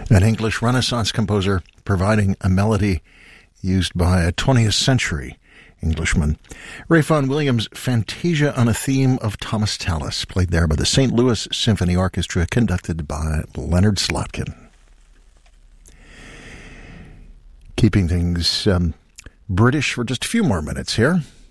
An English Renaissance composer providing a melody used by a 20th century Englishman. Ralph Vaughan Williams' Fantasia on a Theme of Thomas Tallis, played there by the St. Louis Symphony Orchestra, conducted by Leonard Slotkin. Keeping things British for just a few more minutes here.